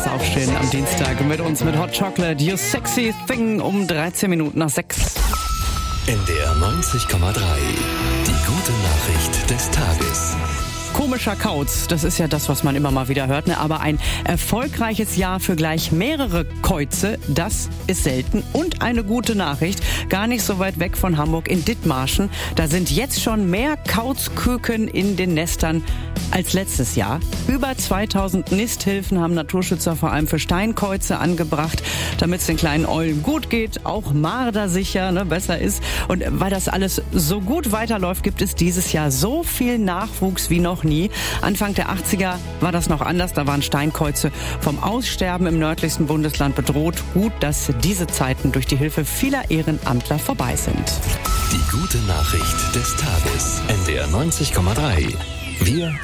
Aufstehen am Dienstag mit uns mit Hot Chocolate, You Sexy Thing um 13 Minuten nach 6. NDR 90,3. Die gute Nachricht des Tages. Komischer Kauz, das ist ja das, was man immer mal wieder hört, ne? Aber ein erfolgreiches Jahr für gleich mehrere Käuze, das ist selten. Und eine gute Nachricht, gar nicht so weit weg von Hamburg in Dithmarschen. Da sind jetzt schon mehr Kauzküken in den Nestern als letztes Jahr. Über 2000 Nisthilfen haben Naturschützer vor allem für Steinkäuze angebracht, damit es den kleinen Eulen gut geht, auch mardersicher, besser ist. Und weil das alles so gut weiterläuft, gibt es dieses Jahr so viel Nachwuchs wie noch nie. Anfang der 80er war das noch anders. Da waren Steinkäuze vom Aussterben im nördlichsten Bundesland bedroht. Gut, dass diese Zeiten durch die Hilfe vieler Ehrenamtler vorbei sind. Die gute Nachricht des Tages. NDR 90,3. Wir